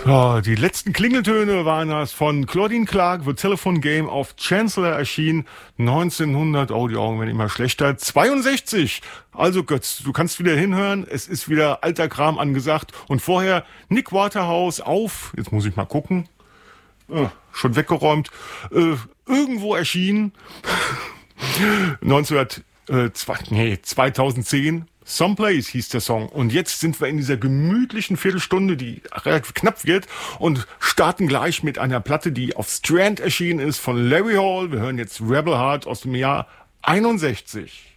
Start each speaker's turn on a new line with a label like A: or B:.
A: Ja, die letzten Klingeltöne waren das von Claudine Clark, The Telephone Game auf Chancellor erschienen 1900, oh die Augen werden immer schlechter, 62. Also Götz, du kannst wieder hinhören, es ist wieder alter Kram angesagt und vorher Nick Waterhouse auf, jetzt muss ich mal gucken, schon weggeräumt, irgendwo erschienen 2010. Someplace hieß der Song. Und jetzt sind wir in dieser gemütlichen Viertelstunde, die relativ knapp wird, und starten gleich mit einer Platte, die auf Strand erschienen ist von Larry Hall. Wir hören jetzt Rebel Heart aus dem Jahr 61.